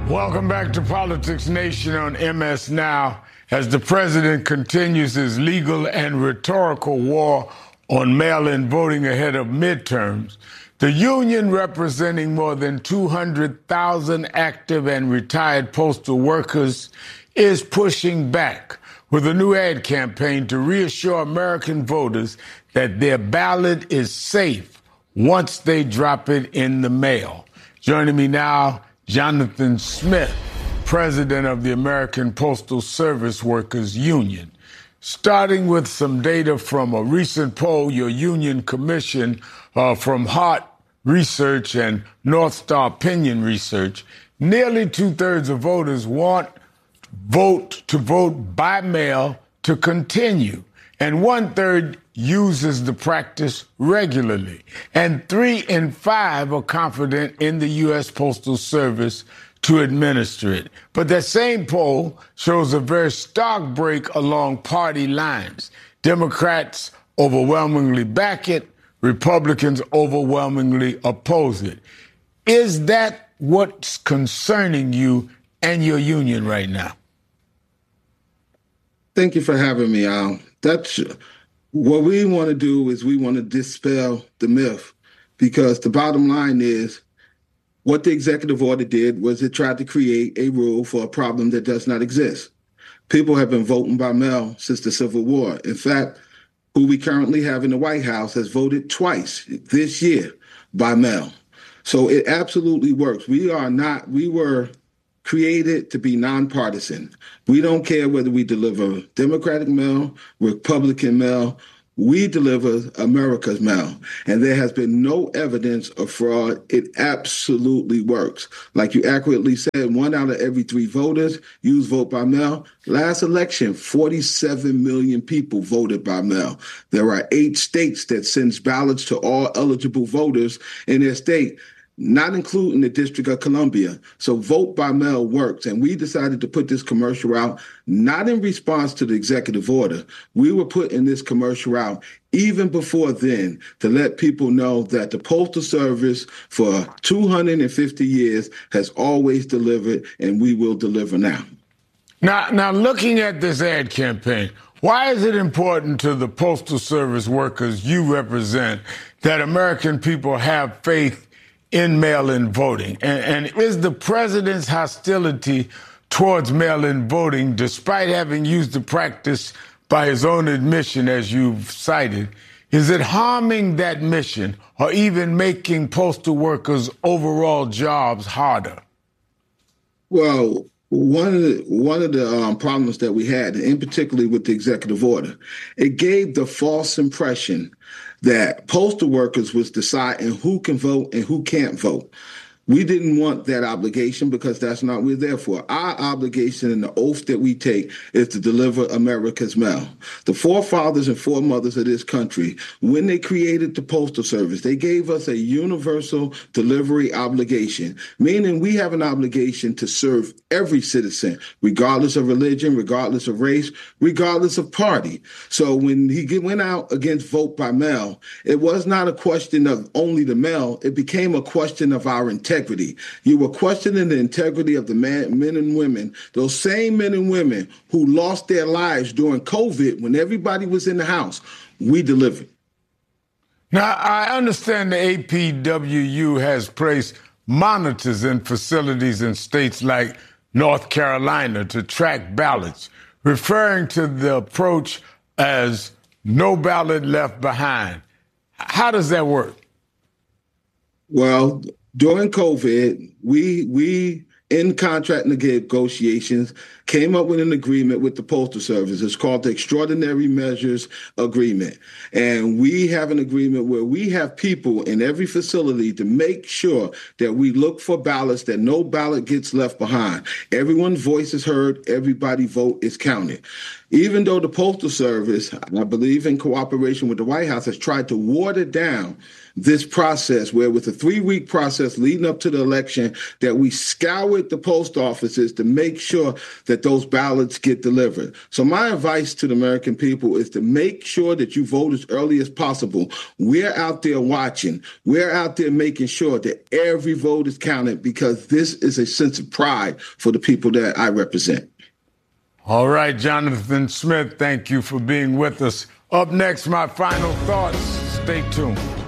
Welcome back to Politics Nation on MS Now. As the president continues his legal and rhetorical war on mail-in voting ahead of midterms, the union representing more than 200,000 active and retired postal workers is pushing back with a new ad campaign to reassure American voters that their ballot is safe once they drop it in the mail. Joining me now, Jonathan Smith, president of the American Postal Service Workers Union. Starting with some data from a recent poll your union commissioned from Hart Research and North Star Opinion Research, nearly two-thirds of voters want to vote by mail to continue, and one-third uses the practice regularly, and 3 in 5 are confident in the U.S. Postal Service to administer it. But that same poll shows a very stark break along party lines. Democrats overwhelmingly back it, Republicans overwhelmingly oppose it. Is that what's concerning you and your union right now? Thank you for having me, Al. That's what we want to do, is we want to dispel the myth, because the bottom line is what the executive order did was it tried to create a rule for a problem that does not exist. People have been voting by mail since the Civil War. In fact, who we currently have in the White House has voted twice this year by mail. So it absolutely works. We were created to be nonpartisan. We don't care whether we deliver Democratic mail, Republican mail. We deliver America's mail. And there has been no evidence of fraud. It absolutely works. Like you accurately said, 1 out of every 3 voters use vote by mail. Last election, 47 million people voted by mail. There are 8 states that sends ballots to all eligible voters in their state, not including the District of Columbia. So vote by mail works. And we decided to put this commercial out, not in response to the executive order. We were putting this commercial out even before then to let people know that the Postal Service for 250 years has always delivered, and we will deliver now. Now, looking at this ad campaign, why is it important to the Postal Service workers you represent that American people have faith in mail-in voting? And is the president's hostility towards mail-in voting, despite having used the practice by his own admission, as you've cited, is it harming that mission or even making postal workers' overall jobs harder? Well, one of the problems that we had, and particularly with the executive order, it gave the false impression that postal workers was deciding who can vote and who can't vote. We didn't want that obligation, because that's not what we're there for. Our obligation and the oath that we take is to deliver America's mail. The forefathers and foremothers of this country, when they created the Postal Service, they gave us a universal delivery obligation, meaning we have an obligation to serve every citizen, regardless of religion, regardless of race, regardless of party. So when he went out against vote by mail, it was not a question of only the mail. It became a question of our integrity. You were questioning the integrity of the men and women, those same men and women who lost their lives during COVID when everybody was in the house. We delivered. Now, I understand the APWU has placed monitors in facilities in states like North Carolina to track ballots, referring to the approach as no ballot left behind. How does that work? Well, during COVID, we in contract negotiations came up with an agreement with the Postal Service. It's called the Extraordinary Measures Agreement. And we have an agreement where we have people in every facility to make sure that we look for ballots, that no ballot gets left behind. Everyone's voice is heard. Everybody's vote is counted. Even though the Postal Service, I believe in cooperation with the White House, has tried to water down this process, where with a 3-week process leading up to the election, that we scoured the post offices to make sure that those ballots get delivered. So my advice to the American people is to make sure that you vote as early as possible. We're out there watching. We're out there making sure that every vote is counted, because this is a sense of pride for the people that I represent. All right, Jonathan Smith, thank you for being with us. Up next, my final thoughts. Stay tuned.